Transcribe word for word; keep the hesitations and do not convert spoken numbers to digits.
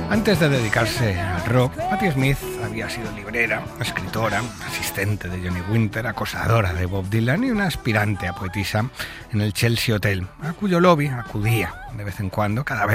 Antes de dedicarse al rock, Patti Smith había sido librera, escritora, asistente de Johnny Winter, acosadora de Bob Dylan y una aspirante a poetisa en el Chelsea Hotel, a cuyo lobby acudía de vez en cuando, cada vez